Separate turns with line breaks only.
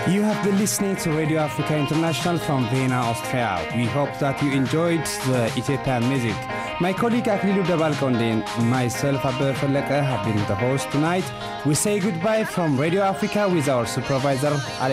You have been listening to Radio Africa International from Vienna, Austria. We hope that you enjoyed the Ethiopian music. My colleague Aklilu Dabalkonde and myself, Abdel Falaka, have been the host tonight. We say goodbye from Radio Africa with our supervisor,